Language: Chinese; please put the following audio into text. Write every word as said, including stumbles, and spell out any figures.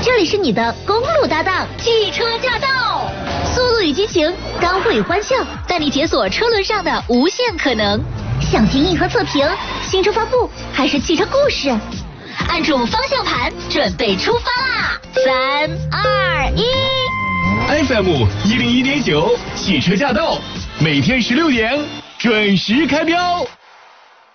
这里是你的公路搭档，汽车驾到，速度与激情，干货与欢笑，带你解锁车轮上的无限可能。想听硬核测评、新车发布，还是汽车故事？按住方向盘，准备出发啦！三二一 ，F M 一零一点九，汽车驾到，每天十六点准时开标。